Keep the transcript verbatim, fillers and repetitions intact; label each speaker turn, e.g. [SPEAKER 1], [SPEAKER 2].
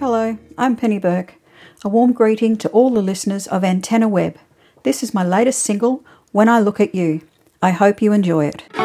[SPEAKER 1] Hello, I'm Penny Burke. A warm greeting to all the listeners of Antenna Web. This is my latest single, When I Look at You. I hope you enjoy it.